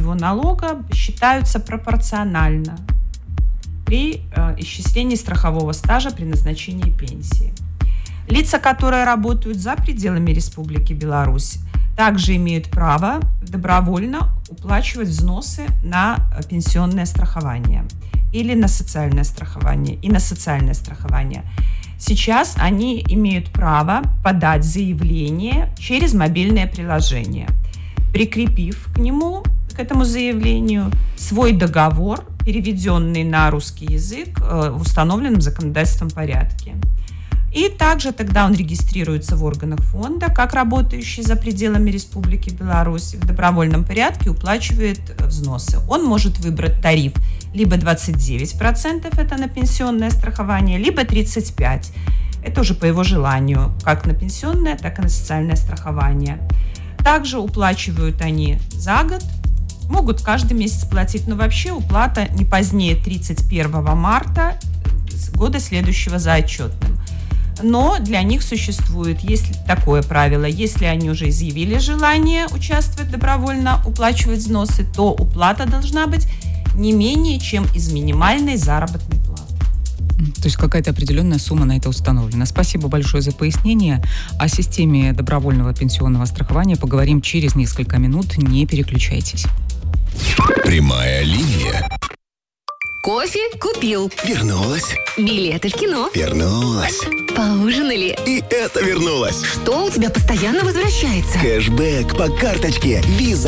всего налога считаются пропорционально при исчислении страхового стажа при назначении пенсии. Лица, которые работают за пределами Республики Беларусь, также имеют право добровольно уплачивать взносы на пенсионное страхование или на социальное страхование и на социальное страхование. Сейчас они имеют право подать заявление через мобильное приложение, прикрепив к этому заявлению свой договор, переведенный на русский язык в установленном законодательством порядке. И также тогда он регистрируется в органах фонда, как работающий за пределами Республики Беларусь, в добровольном порядке уплачивает взносы. Он может выбрать тариф либо 29%, это на пенсионное страхование, либо 35%. Это уже по его желанию, как на пенсионное, так и на социальное страхование. Также уплачивают они за год, могут каждый месяц платить, но вообще уплата не позднее 31 марта года следующего за отчетным. Но для них существует такое правило: если они уже изъявили желание участвовать добровольно, уплачивать взносы, то уплата должна быть не менее чем из минимальной заработной платы. То есть какая-то определенная сумма на это установлена. Спасибо большое за пояснение. О системе добровольного пенсионного страхования поговорим через несколько минут. Не переключайтесь. Прямая линия. Кофе купил. Вернулась. Билеты в кино. Вернулась. Поужинали. И это вернулось. Что у тебя постоянно возвращается? Кэшбэк по карточке Visa.